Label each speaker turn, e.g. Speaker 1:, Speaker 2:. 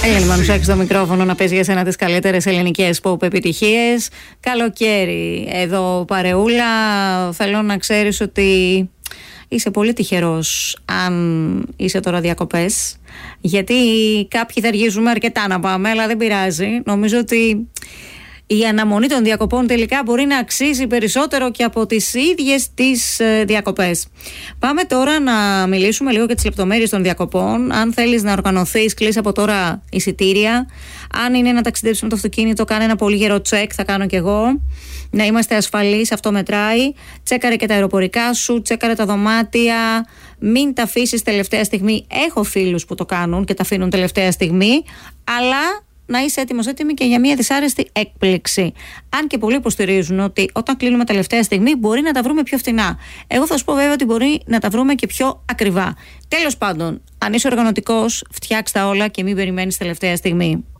Speaker 1: Έγινε Μανουσάκη στο μικρόφωνο να παίζει για σένα τις καλύτερες ελληνικές pop επιτυχίες. Καλοκαίρι εδώ παρεούλα. Θέλω να ξέρεις ότι είσαι πολύ τυχερός αν είσαι τώρα διακοπές. Γιατί κάποιοι θα αργήσουμε αρκετά να πάμε, αλλά δεν πειράζει. Νομίζω ότι η αναμονή των διακοπών τελικά μπορεί να αξίζει περισσότερο και από τις ίδιες τις διακοπές. Πάμε τώρα να μιλήσουμε λίγο για τις λεπτομέρειες των διακοπών. Αν θέλεις να οργανωθείς, κλείσει από τώρα εισιτήρια. Αν είναι να ταξιδέψεις με το αυτοκίνητο, κάνε ένα πολύ γερό τσεκ, θα κάνω κι εγώ. Να είμαστε ασφαλείς, αυτό μετράει. Τσέκαρε και τα αεροπορικά σου, τσέκαρε τα δωμάτια. Μην τα αφήσεις τελευταία στιγμή. Έχω φίλους που το κάνουν και τα αφήνουν τελευταία στιγμή, αλλά να είσαι έτοιμος, έτοιμη και για μια δυσάρεστη έκπληξη. Αν και πολλοί υποστηρίζουν ότι όταν κλείνουμε τελευταία στιγμή μπορεί να τα βρούμε πιο φθηνά. Εγώ θα σου πω βέβαια ότι μπορεί να τα βρούμε και πιο ακριβά. Τέλος πάντων, αν είσαι οργανωτικός, φτιάξ' τα όλα και μην περιμένεις τελευταία στιγμή.